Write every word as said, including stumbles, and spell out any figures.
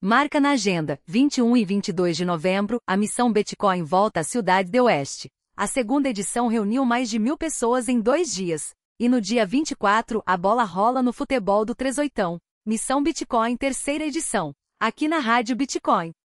Marca na agenda, vinte e um e vinte e dois de novembro, a Missão Bitcoin volta à Cidade do Oeste. A segunda edição reuniu mais de mil pessoas em dois dias. E no dia vinte e quatro, a bola rola no futebol do três oitão. Missão Bitcoin terceira edição. Aqui na Rádio Bitcoin.